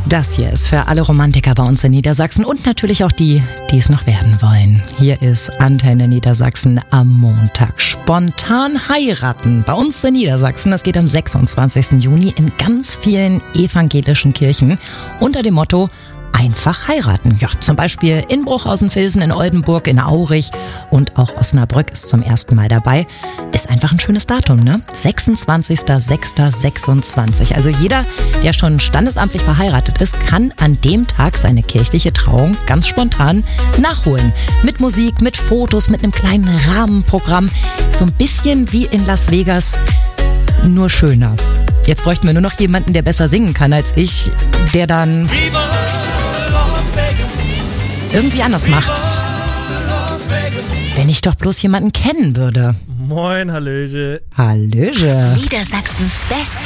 Das hier ist für alle Romantiker bei uns in Niedersachsen und natürlich auch die, die es noch werden wollen. Hier ist Antenne Niedersachsen am Montag. Spontan heiraten bei uns in Niedersachsen. Das geht am 26. Juni in ganz vielen evangelischen Kirchen unter dem Motto einfach heiraten. Ja, zum Beispiel in Bruchhausen-Vilsen, in Oldenburg, in Aurich und auch Osnabrück ist zum ersten Mal dabei. Ist einfach ein schönes Datum, ne? 26.06.26. Also jeder, der schon standesamtlich verheiratet ist, kann an dem Tag seine kirchliche Trauung ganz spontan nachholen. Mit Musik, mit Fotos, mit einem kleinen Rahmenprogramm. So ein bisschen wie in Las Vegas, nur schöner. Jetzt bräuchten wir nur noch jemanden, der besser singen kann als ich, der dann irgendwie anders macht. Wenn ich doch bloß jemanden kennen würde. Moin, Hallöche. Hallöche. Niedersachsens Beste.